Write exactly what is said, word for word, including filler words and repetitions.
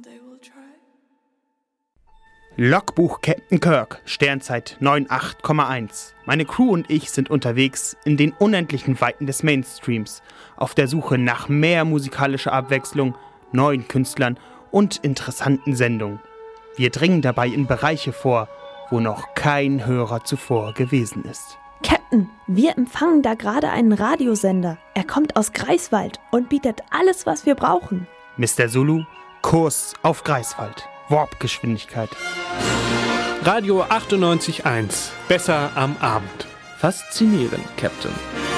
Logbuch Captain Kirk, Sternzeit neun acht Komma eins. Meine Crew und ich sind unterwegs in den unendlichen Weiten des Mainstreams, auf der Suche nach mehr musikalischer Abwechslung, neuen Künstlern und interessanten Sendungen. Wir dringen dabei in Bereiche vor, wo noch kein Hörer zuvor gewesen ist. Captain, wir empfangen da gerade einen Radiosender. Er kommt aus Greifswald und bietet alles, was wir brauchen. Mister Zulu, Kurs auf Greifswald. Warpgeschwindigkeit. Radio achtundneunzig Komma eins. Besser am Abend. Faszinierend, Captain.